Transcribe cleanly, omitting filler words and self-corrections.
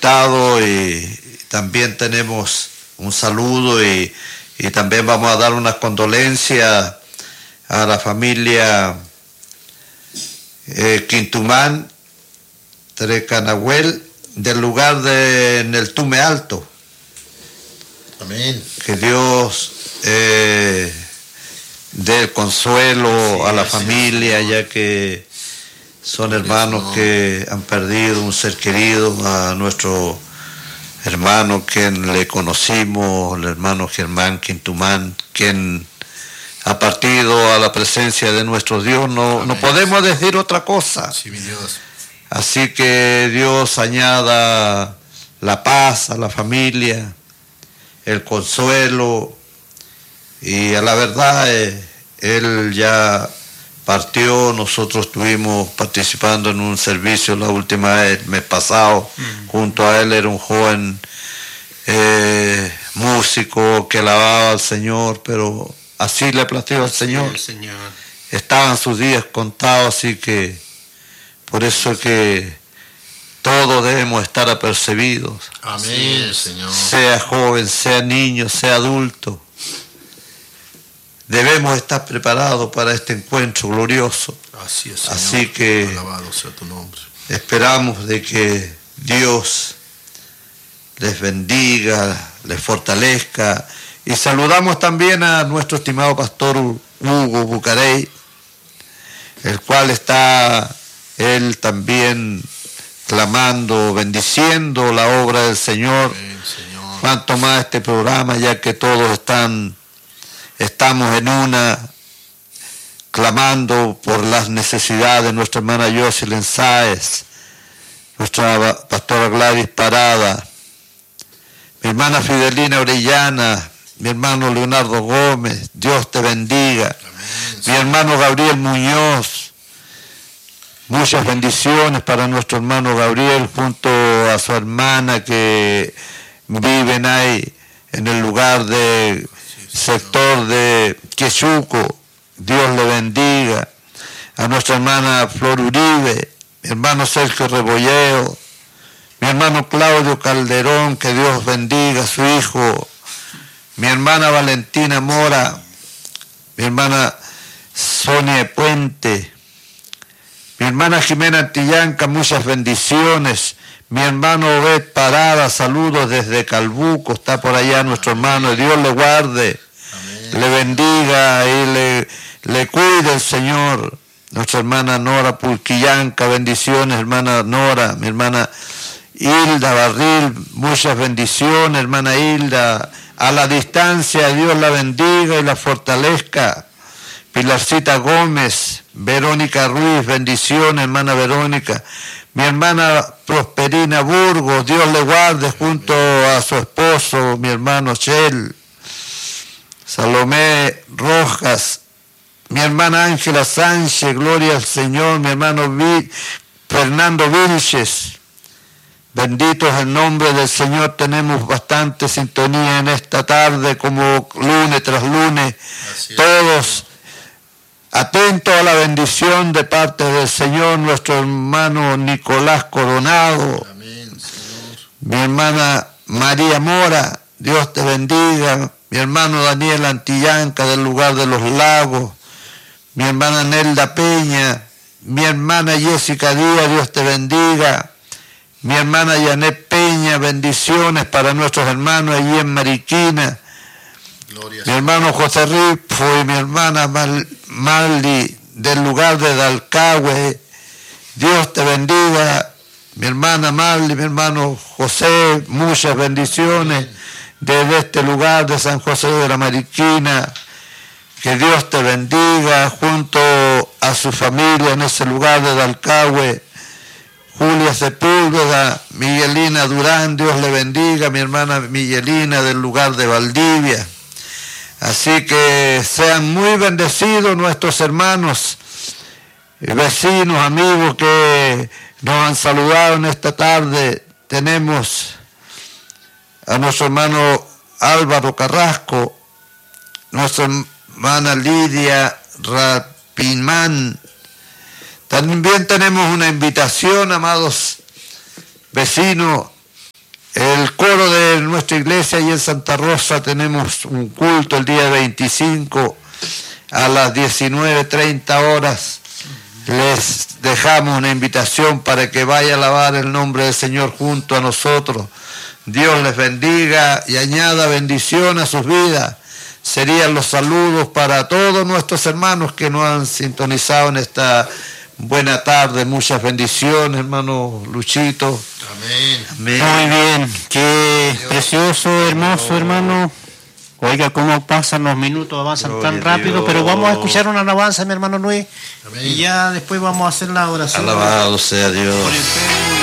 conectados y también tenemos un saludo y también vamos a dar unas condolencias a la familia Quintumán, Trecanahuel, del lugar en el Tume Alto. Amén. Que Dios dé el consuelo a la familia, ya que son hermanos que han perdido un ser querido, a nuestro hermano quien le conocimos, el hermano Germán Quintumán, quien ha partido a la presencia de nuestro Dios. No podemos decir otra cosa. Sí, mi Dios. Así que Dios añada la paz a la familia, el consuelo, y a la verdad él ya partió. Nosotros estuvimos participando en un servicio la última vez, el mes pasado. Junto a él era un joven músico que alababa al Señor, pero así le plació al Señor. Estaban sus días contados, así que por eso es que todos debemos estar apercibidos. Amén, Señor. Sea joven, sea niño, sea adulto. Debemos estar preparados para este encuentro glorioso. Así es, Señor. Así que alabado sea tu nombre. Esperamos de que Dios les bendiga, les fortalezca. Y saludamos también a nuestro estimado pastor Hugo Bucarey, el cual está él también clamando, bendiciendo la obra del Señor. Amén, Señor. Cuanto más este programa, ya que todos estamos en una, clamando por las necesidades de nuestra hermana Jocelyn Sáez, nuestra pastora Gladys Parada, mi hermana Fidelina Orellana, mi hermano Leonardo Gómez, Dios te bendiga. Amén, Mi hermano Gabriel Muñoz, muchas bendiciones para nuestro hermano Gabriel junto a su hermana que viven ahí en el lugar de sector de Quesuco. Dios le bendiga. A nuestra hermana Flor Uribe, mi hermano Sergio Rebolleo, mi hermano Claudio Calderón, que Dios bendiga a su hijo, mi hermana Valentina Mora, mi hermana Sonia Puente, mi hermana Jimena Antillanca, muchas bendiciones. Mi hermano Obed Parada, saludos desde Calbuco, está por allá nuestro hermano, Dios le guarde, Amén. le bendiga y le cuide el Señor. Nuestra hermana Nora Pulquillanca, bendiciones, hermana Nora, mi hermana Hilda Barril, muchas bendiciones, hermana Hilda, a la distancia, Dios la bendiga y la fortalezca. Pilarcita Gómez, Verónica Ruiz, bendiciones, hermana Verónica. Mi hermana Prosperina Burgos, Dios le guarde junto a su esposo, mi hermano Shell. Salomé Rojas, mi hermana Ángela Sánchez, gloria al Señor, mi hermano Fernando Vilches. Bendito es el nombre del Señor, tenemos bastante sintonía en esta tarde, como lunes tras lunes, todos atentos a la bendición de parte del Señor. Nuestro hermano Nicolás Coronado, Amén, Señor. mi hermana María Mora, Dios te bendiga, mi hermano Daniel Antillanca del lugar de los lagos, mi hermana Nelda Peña, mi hermana Jessica Díaz, Dios te bendiga, mi hermana Janet Peña, bendiciones para nuestros hermanos allí en Mariquina, mi hermano José Rifo y mi hermana Maldi del lugar de Dalcahue, Dios te bendiga, mi hermana Maldi, mi hermano José, muchas bendiciones desde este lugar de San José de la Mariquina, que Dios te bendiga junto a su familia en ese lugar de Dalcahue. Julia Sepúlveda, Miguelina Durán, Dios le bendiga, mi hermana Miguelina del lugar de Valdivia. Así que sean muy bendecidos nuestros hermanos, vecinos, amigos que nos han saludado en esta tarde. Tenemos a nuestro hermano Álvaro Carrasco, nuestra hermana Lidia Rapimán. También tenemos una invitación, amados vecinos, El coro de nuestra iglesia y en Santa Rosa tenemos un culto el día 25 a las 19:30 horas. Les dejamos una invitación para que vaya a alabar el nombre del Señor junto a nosotros. Dios les bendiga y añada bendición a sus vidas. Serían los saludos para todos nuestros hermanos que nos han sintonizado en esta buena tarde. Muchas bendiciones, hermano Luchito. Amén. Amén. Muy bien, qué precioso, hermoso, hermano. Oiga, cómo pasan los minutos, avanzan Gloria tan a rápido, Dios. pero vamos a escuchar una alabanza, mi hermano Luis, Amén. y ya después vamos a hacer la oración Alabado sea Dios. por el Facebook.